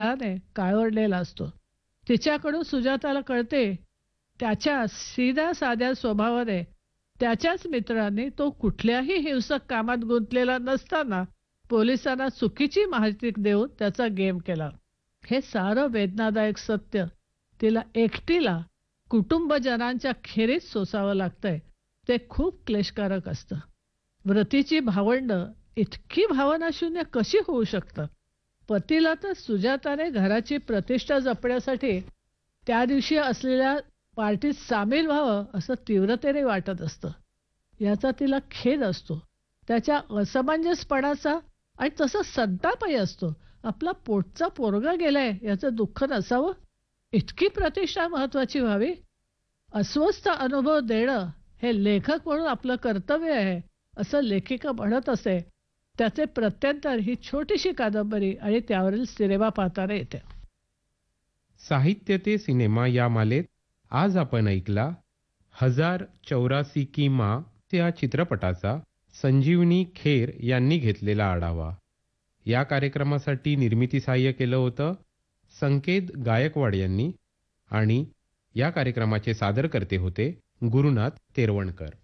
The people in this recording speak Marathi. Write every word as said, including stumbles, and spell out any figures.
भयाने काळवडलेला असतो. तिच्याकडून सुजाताला कळते त्याच्या सीध्या साध्या स्वभावाने त्याच्याच मित्रांनी तो कुठल्याही हिंसक कामात गुंतलेला नसताना पोलिसांना चुकीची माहिती देऊन त्याचा गेम केला. हे सारं वेदनादायक सत्य तिला एकटीला कुटुंबजनांच्या खेरीज सोसावं लागतंय. ते खूप क्लेशकारक असतं. व्रतीची भावंडं इतकी भावनाशून्य कशी होऊ शकतात? पतीला तर सुजाताने घराची प्रतिष्ठा जपण्यासाठी त्या दिवशी असलेल्या पार्टीत सामील व्हावं असं तीव्रतेने वाटत असतं. याचा तिला खेद असतो. त्याच्या असमंजसपणाचा आणि तसा संतापही असतो. आपला पोटचा पोरगा गेलाय याचं दुःख नसावं? इतकी प्रतिष्ठा महत्वाची व्हावी? अस्वस्थ अनुभव देणं हे लेखक म्हणून आपलं कर्तव्य आहे असं लेखिका म्हणत असे. त्याचे प्रत्यंतर ही छोटीशी कादंबरी आणि त्यावरील सिनेमा पाहताना येते. साहित्य ते सिनेमा या मालेत आज आपण ऐकला हजार चौरासी की माँ या चित्रपटाचा संजीवनी खेर यांनी घेतलेला आढावा. या कार्यक्रमासाठी निर्मिती सहाय्य केलं होतं संकेत गायकवाड यांनी आणि या कार्यक्रमाचे सादरकर्ते होते गुरुनाथ तेरवणकर.